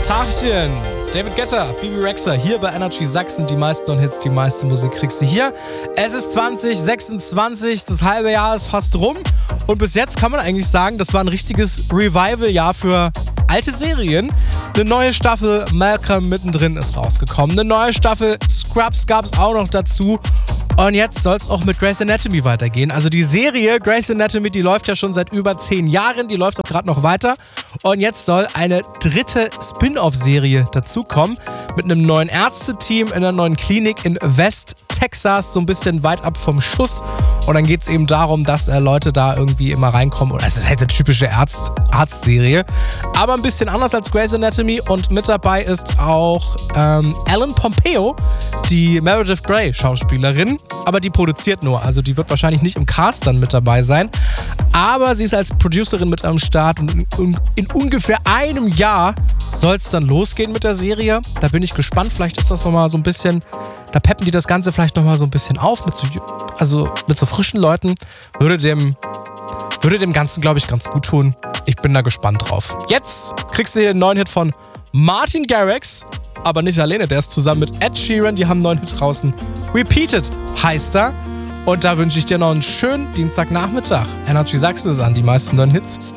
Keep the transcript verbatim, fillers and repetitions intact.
Tagchen, David Guetta, Bibi Rexha, hier bei Energy Sachsen. Die meisten und Hits, die meiste Musik kriegst du hier. Es ist zwanzig sechsundzwanzig, das halbe Jahr ist fast rum. Und bis jetzt kann man eigentlich sagen, das war ein richtiges Revival-Jahr für alte Serien. Eine neue Staffel Malcolm mittendrin ist rausgekommen. Eine neue Staffel Scrubs gab es auch noch dazu. Und jetzt soll es auch mit Grey's Anatomy weitergehen. Also die Serie Grey's Anatomy, die läuft ja schon seit über zehn Jahren. Die läuft auch gerade noch weiter. Und jetzt soll eine dritte Spin-off-Serie dazukommen. Mit einem neuen Ärzteteam in einer neuen Klinik in West Texas. So ein bisschen weit ab vom Schuss. Und dann geht es eben darum, dass äh, Leute da irgendwie immer reinkommen. Und es ist halt eine typische Arzt, Arztserie. Aber ein bisschen anders als Grey's Anatomy. Und mit dabei ist auch ähm, Ellen Pompeo, die Meredith Grey Schauspielerin. Aber die produziert nur, also die wird wahrscheinlich nicht im Cast dann mit dabei sein. Aber sie ist als Producerin mit am Start und in, in ungefähr einem Jahr soll es dann losgehen mit der Serie. Da bin ich gespannt, vielleicht ist das nochmal so ein bisschen, da peppen die das Ganze vielleicht nochmal so ein bisschen auf, mit so, also mit so frischen Leuten. Würde dem, würde dem Ganzen, glaube ich, ganz gut tun. Ich bin da gespannt drauf. Jetzt kriegst du den neuen Hit von Martin Garrix. Aber nicht alleine, der ist zusammen mit Ed Sheeran, die haben einen neuen Hit draußen. Repeated heißt er. Und da wünsche ich dir noch einen schönen Dienstagnachmittag. Energy Sachsen ist an, die meisten neuen Hits.